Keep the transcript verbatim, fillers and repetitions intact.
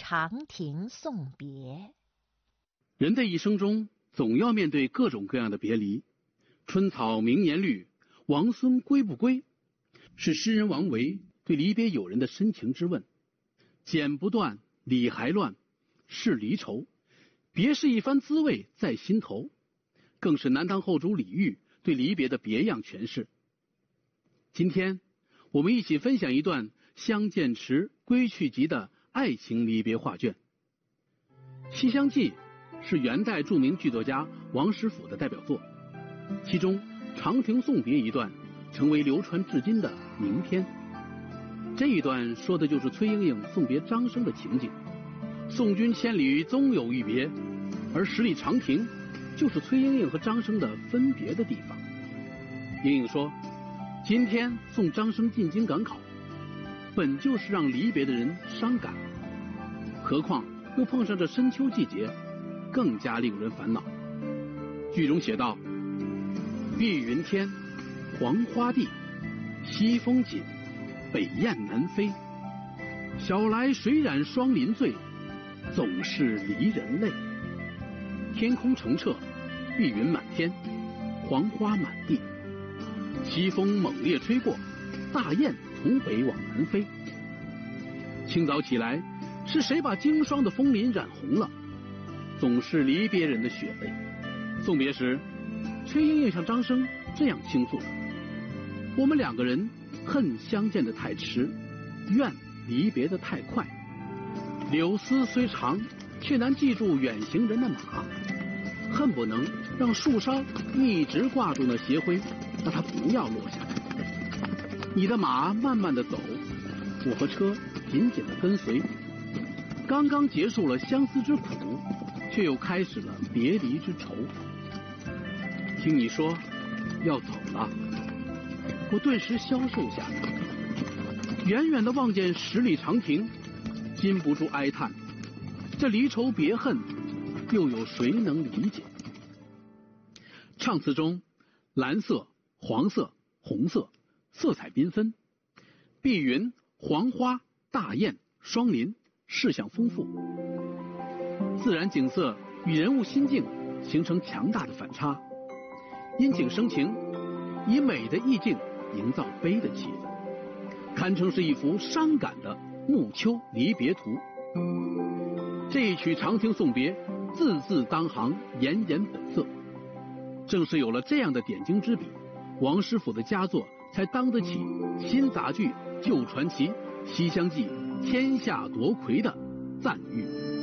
长亭送别。 人的一生中总要面对各种各样的别离，春草明年绿，王孙归不归，是诗人王维对离别友人的深情之问。剪不断，理还乱，是离愁，别是一番滋味在心头，更是南唐后主李煜对离别的别样诠释。今天我们一起分享一段《相见迟》《归去急》的爱情离别画卷。《西厢记》是元代著名剧作家王实甫的代表作，其中长亭送别一段成为流传至今的名篇。这一段说的就是崔莺莺送别张生的情景。送君千里终有一别，而十里长亭就是崔莺莺和张生的分别的地方。莺莺说，今天送张生进京赶考，本就是让离别的人伤感，何况又碰上这深秋季节，更加令人烦恼。剧中写道，碧云天，黄花地，西风紧，北雁南飞，晓来水染双林醉，总是离人泪。天空澄澈，碧云满天，黄花满地，西风猛烈吹过，大雁从北往南飞。清早起来，是谁把经霜的枫林染红了？总是离别人的血泪。送别时，崔莺莺向张生这样倾诉：我们两个人恨相见的太迟，怨离别的太快。柳丝虽长，却难记住远行人的马，恨不能让树梢一直挂住那斜晖，让它不要落下来。你的马慢慢的走，我和车紧紧的跟随，刚刚结束了相思之苦，却又开始了别离之愁。听你说要走了，我顿时消瘦下来，远远的望见十里长亭，禁不住哀叹，这离愁别恨，又有谁能理解？唱词中，蓝色、黄色、红色，色彩缤纷，碧云、黄花、大雁、双林，事项丰富，自然景色与人物心境形成强大的反差，因景生情，以美的意境营造悲的气氛，堪称是一幅伤感的暮秋离别图。这一曲长亭送别，字字当行，言言本色。正是有了这样的点睛之笔，王实甫的佳作才当得起新杂剧、旧传奇、西厢记天下夺魁的赞誉。